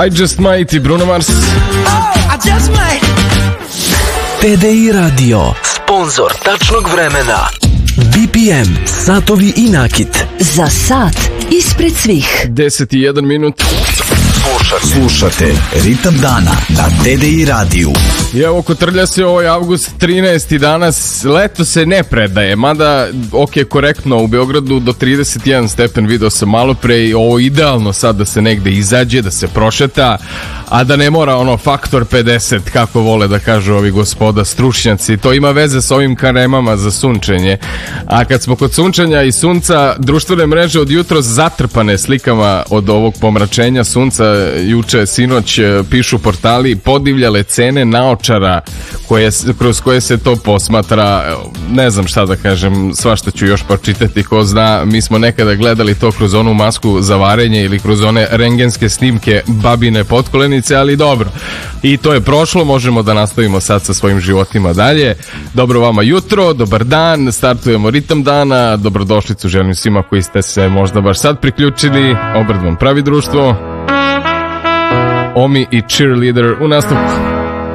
I Just Might i Bruno Mars. TDI Radio, sponzor tačnog vremena. BPM, satovi i nakit. Za sat ispred svih. 10:01 minut. Slušate Ritam dana na TDI radiju. I evo, kotrlja se ovaj avgust 13. danas. Leto se ne predaje, mada ok, korektno, u Beogradu do 31 stepen, video sam malo pre, i ovo idealno sad da se negde izađe, da se prošeta, a da ne mora ono faktor 50, kako vole da kažu ovi gospoda stručnjaci. To ima veze s ovim kremama za sunčenje. A kad smo kod sunčanja i sunca, društvene mreže od jutros zatrpane slikama od ovog pomračenja sunca. Juče, sinoć, pišu portali, podivljale cene naočara kroz koje se to posmatra. Ne znam šta da kažem, svašta ću još pročitati, ko zna. Mi smo nekada gledali to kroz onu masku za varenje ili kroz one rengenske snimke babine potkolenice, ali dobro. I to je prošlo, možemo da nastavimo sad sa svojim životima dalje. Dobro vama jutro, dobar dan, startujemo Ritam dana, dobrodošlicu želim svima koji ste se možda baš sad priključili. Obrad vam pravi društvo. Omi i Cheerleader u nastavku.